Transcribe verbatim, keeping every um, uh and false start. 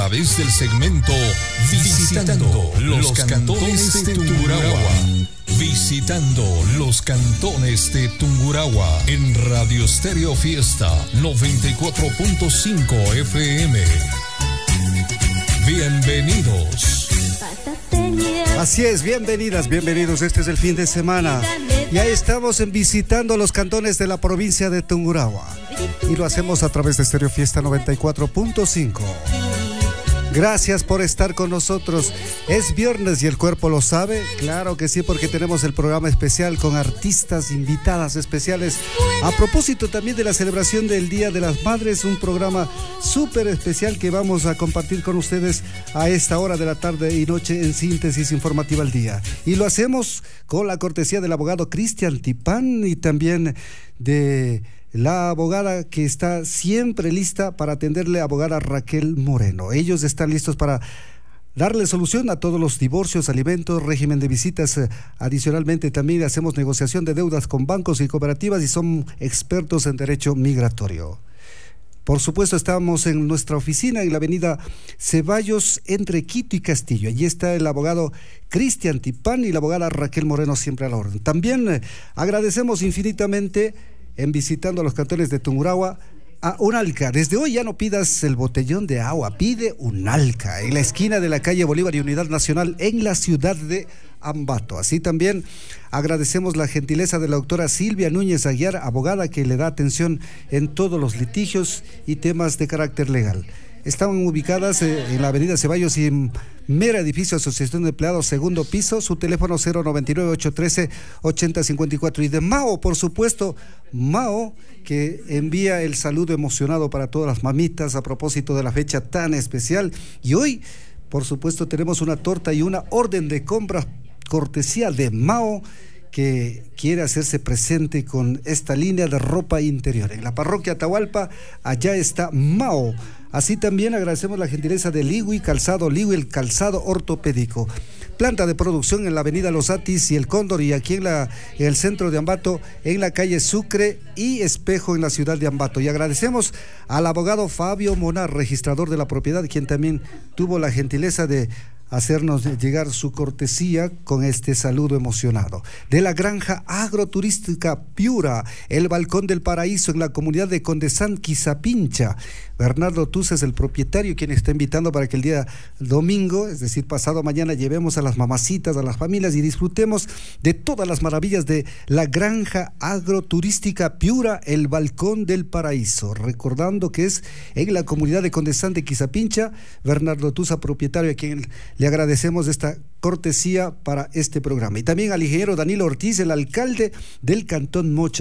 través del segmento Visitando los cantones de Tungurahua. Visitando los cantones de Tungurahua en Radio Estéreo Fiesta noventa y cuatro punto cinco F M. Bienvenidos. Así es, bienvenidas, bienvenidos. Este es el fin de semana. Ya estamos en visitando los cantones de la provincia de Tungurahua. Y lo hacemos a través de Estéreo Fiesta noventa y cuatro punto cinco. Gracias por estar con nosotros. Es viernes y el cuerpo lo sabe. Claro que sí, porque tenemos el programa especial con artistas invitadas especiales. A propósito también de la celebración del Día de las Madres, un programa súper especial que vamos a compartir con ustedes a esta hora de la tarde y noche en Síntesis Informativa al Día. Y lo hacemos con la cortesía del abogado Cristian Tipán y también de la abogada que está siempre lista para atenderle, abogada Raquel Moreno. Ellos están listos para darle solución a todos los divorcios, alimentos, régimen de visitas. Adicionalmente también hacemos negociación de deudas con bancos y cooperativas y son expertos en derecho migratorio. Por supuesto, estamos en nuestra oficina en la avenida Ceballos entre Quito y Castillo. Allí está el abogado Cristian Tipán y la abogada Raquel Moreno siempre a la orden. También eh, agradecemos infinitamente en visitando los cantones de Tungurahua a Unalca. Desde hoy ya no pidas el botellón de agua, pide Unalca en la esquina de la calle Bolívar y Unidad Nacional en la ciudad de Ambato. Así también agradecemos la gentileza de la doctora Silvia Núñez Aguiar, abogada que le da atención en todos los litigios y temas de carácter legal. Están ubicadas en la avenida Ceballos y en Mera Edificio Asociación de Empleados, segundo piso. Su teléfono cero noventa y nueve, ochocientos trece, ochenta cincuenta y cuatro. Y de Mao, por supuesto, Mao, que envía el saludo emocionado para todas las mamitas a propósito de la fecha tan especial. Y hoy, por supuesto, tenemos una torta y una orden de compra cortesía de Mao, que quiere hacerse presente con esta línea de ropa interior. En la parroquia Atahualpa, allá está Mao. Así también agradecemos la gentileza de Ligui Calzado, Ligui el calzado ortopédico. Planta de producción en la avenida Los Atis y el Cóndor, y aquí en, la, en el centro de Ambato, en la calle Sucre y Espejo en la ciudad de Ambato. Y agradecemos al abogado Fabio Monar, registrador de la propiedad, quien también tuvo la gentileza de hacernos llegar su cortesía con este saludo emocionado. De la granja agroturística Piura, el Balcón del Paraíso en la comunidad de Condesán, Quizapincha. Bernardo Tuza es el propietario, quien está invitando para que el día domingo, es decir, pasado mañana, llevemos a las mamacitas, a las familias y disfrutemos de todas las maravillas de la granja agroturística Piura, el Balcón del Paraíso. Recordando que es en la comunidad de Condesán de Quizapincha. Bernardo Tuza, propietario, a quien le agradecemos esta cortesía para este programa. Y también al ingeniero Danilo Ortiz, el alcalde del Cantón Mocha.